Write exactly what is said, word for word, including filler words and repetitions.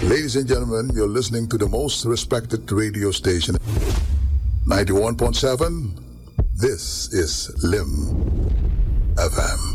Ladies and gentlemen, you're listening to the most respected radio station, ninety-one point seven. This is Lim F M.